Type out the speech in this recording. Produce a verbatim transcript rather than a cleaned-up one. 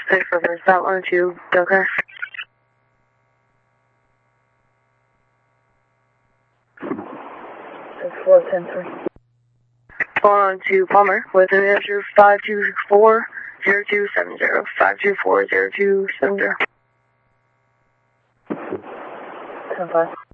Pay for first out one two, okay. It's four ten three. On to Palmer with an answer five two four zero two seven zero. five two four zero two seven zero. ten five.